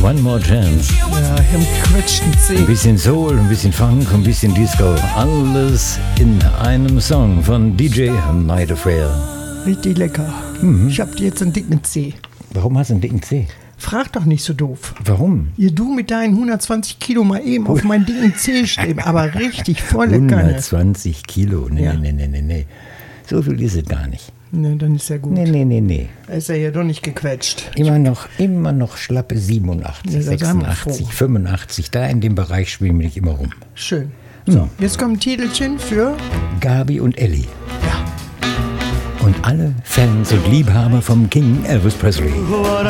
One More Chance. Ja, im quetschten C. Ein bisschen Soul, ein bisschen Funk, ein bisschen Disco. Alles in einem Song von DJ Night Affair. Richtig lecker. Ich hab jetzt einen dicken C. Warum hast du einen dicken C? Frag doch nicht so doof. Warum? Du mit deinen 120 Kilo mal eben auf meinen dicken C stehen, aber richtig volle Kanne. 120 Kilo, nee, Ja. nee. So viel ist es gar nicht. Ne, dann ist ja gut. Nee. Da ist er ja doch nicht gequetscht. Immer noch schlappe 87, Ja, da sind wir 86, froh. 85. Da in dem Bereich spielen wir nicht immer rum. Schön. So, jetzt kommt ein Titelchen für... Gabi und Ellie. Ja. Und alle Fans und Liebhaber vom King Elvis Presley.